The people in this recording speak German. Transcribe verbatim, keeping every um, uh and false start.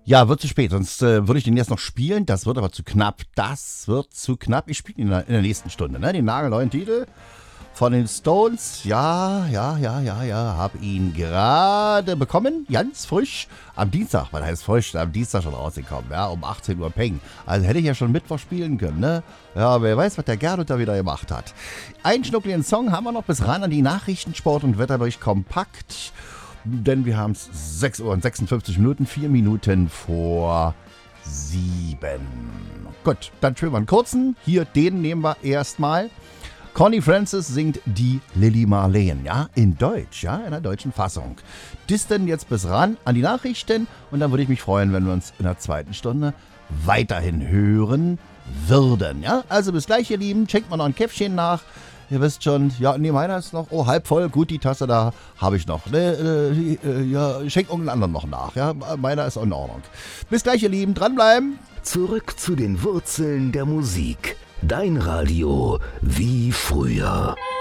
Ja, wird zu spät, sonst äh, würde ich den jetzt noch spielen. Das wird aber zu knapp. Das wird zu knapp. Ich spiele ihn in der, in der nächsten Stunde, ne? Den nagelneuen Titel von den Stones. Ja, ja, ja, ja, ja. Hab ihn gerade bekommen. Ganz frisch. Am Dienstag, was heißt frisch? Am Dienstag schon rausgekommen, ja. Um achtzehn Uhr Peng. Also hätte ich ja schon Mittwoch spielen können, ne? Ja, wer weiß, was der Gernot da wieder gemacht hat. Einen schnuckligen Song haben wir noch bis ran an die Nachrichten, Sport und Wetterbericht kompakt. Denn wir haben es sechs Uhr und sechsundfünfzig Minuten, vier Minuten vor sieben. Gut, dann spielen wir einen kurzen. Hier, den nehmen wir erstmal. Connie Francis singt die Lily Marleen, ja, in Deutsch, ja, in der deutschen Fassung. Das denn jetzt bis ran an die Nachrichten und dann würde ich mich freuen, wenn wir uns in der zweiten Stunde weiterhin hören würden, ja. Also bis gleich, ihr Lieben, schenkt mal noch ein Käffchen nach. Ihr wisst schon, ja, nee, meiner ist noch, oh, halb voll, gut, die Tasse da habe ich noch. Ne, äh, äh, ja, schenkt irgendeinen anderen noch nach, ja, meiner ist in Ordnung. Bis gleich, ihr Lieben, dranbleiben. Zurück zu den Wurzeln der Musik. Dein Radio wie früher.